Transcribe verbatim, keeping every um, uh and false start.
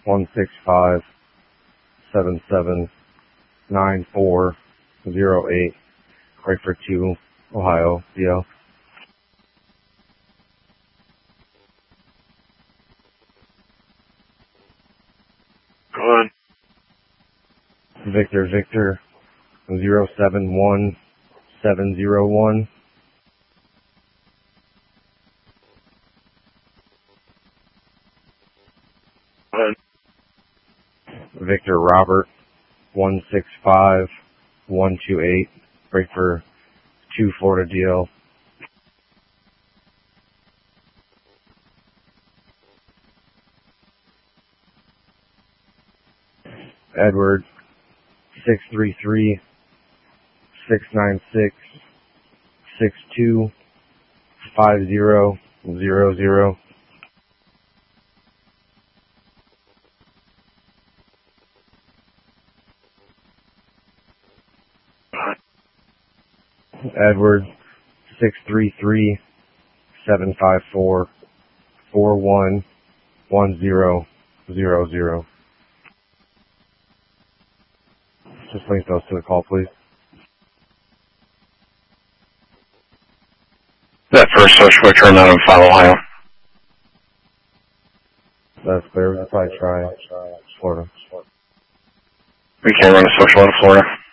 one six five seven seven nine four zero eight, Frankfort two, Ohio, D L. Go on. Victor Victor zero seven one seven zero one. Go on. Victor Robert one six five one two eight, Frankfort two, Florida, D L. Edward six three three six nine six six two five zero zero zero. Edward six three three seven five four four one one zero zero zero. Just link those to the call, please. That first social worker not on file, Ohio. That's clear. We'll probably try Florida. We can't run a social out of Florida.